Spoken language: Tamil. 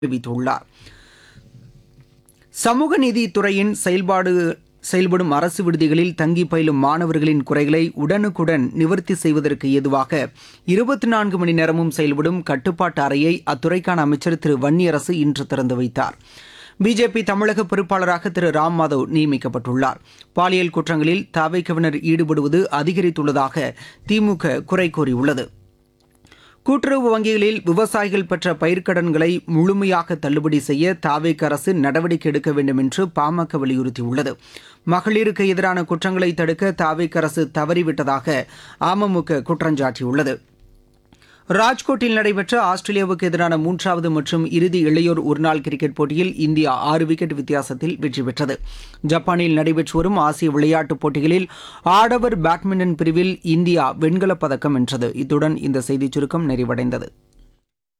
தெரிவித்துள்ளார். சமூக நீதித்துறையின் செயல்படும் அரசு விடுதிகளில் தங்கி பயிலும் மாணவர்களின் குறைகளை உடனுக்குடன் நிவர்த்தி செய்வதற்கு ஏதுவாக 24 மணி நேரமும் செயல்படும் கட்டுப்பாட்டு அறையை அத்துறைக்கான அமைச்சர் திரு வன்னியரசு இன்று திறந்து வைத்தார். பிஜேபி தமிழக பொறுப்பாளராக திரு ராம் மாதவ் நியமிக்கப்பட்டுள்ளார். பாலியல் குற்றங்களில் தவிகவினர் ஈடுபடுவது அதிகரித்துள்ளதாக திமுக குறை கூறியுள்ளது. கூட்டுறவு வங்கிகளில் விவசாயிகள் பெற்ற பயிர்க்கடன்களை முழுமையாக தள்ளுபடி செய்ய தவிக அரசு நடவடிக்கை எடுக்க வேண்டும் என்று பாமக வலியுறுத்தியுள்ளது. மகளிருக்கு எதிரான குற்றங்களை தடுக்க தவிக அரசு தவறிவிட்டதாக அமமுக குற்றஞ்சாட்டியுள்ளது. ராஜ்கோட்டில் நடைபெற்ற ஆஸ்திரேலியாவுக்கு எதிரான 3வது மற்றும் இறுதி இளையோர் ஒருநாள் கிரிக்கெட் போட்டியில் இந்தியா 6 விக்கெட் வித்தியாசத்தில் வெற்றி பெற்றது. ஜப்பானில் நடைபெற்று வரும் ஆசிய விளையாட்டுப் போட்டிகளில் ஆடவர் பேட்மிண்டன் பிரிவில் இந்தியா வெண்கலப் பதக்கம் வென்றது. இத்துடன் இந்த செய்திச் சுருக்கம் நிறைவடைந்தது.